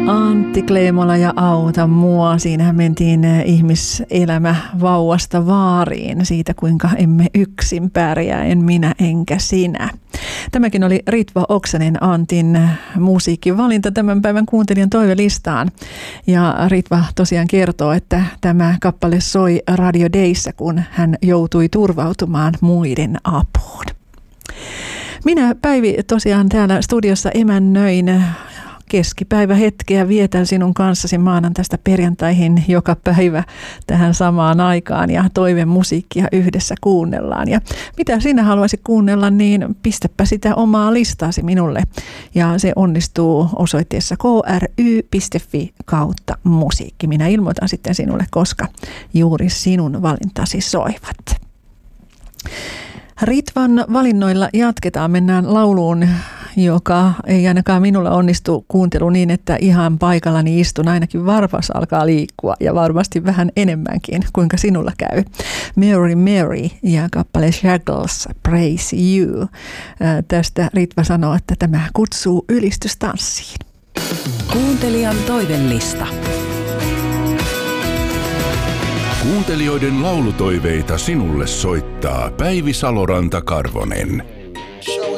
Antti Kleemola ja Auta mua. Siinähän mentiin ihmiselämä vauvasta vaariin siitä, kuinka emme yksin pärjää, en minä enkä sinä. Tämäkin oli Ritva Oksanen Antin musiikkivalinta tämän päivän kuuntelijan toivelistaan. Ja Ritva tosiaan kertoo, että tämä kappale soi Radio Dayssä, kun hän joutui turvautumaan muiden apuun. Minä, Päivi, tosiaan täällä studiossa emännöin keskipäivähetkeä, vietän sinun kanssasi maanantaista perjantaihin joka päivä tähän samaan aikaan ja toivemusiikkia yhdessä kuunnellaan. Ja mitä sinä haluaisit kuunnella, niin pistäpä sitä omaa listaasi minulle. Ja se onnistuu osoitteessa kry.fi/musiikki. Minä ilmoitan sitten sinulle, koska juuri sinun valintasi soivat. Ritvan valinnoilla jatketaan, mennään lauluun, joka ei ainakaan minulla onnistu kuuntelu niin, että ihan paikallani istun, ainakin varpas alkaa liikkua ja varmasti vähän enemmänkin, kuinka sinulla käy. Mary Mary ja kappale Shackles, Praise You. Tästä Ritva sanoo, että tämä kutsuu ylistystanssiin. Kuuntelijan toivelista. Kuuntelijoiden laulutoiveita sinulle soittaa Päivi Saloranta-Karvonen.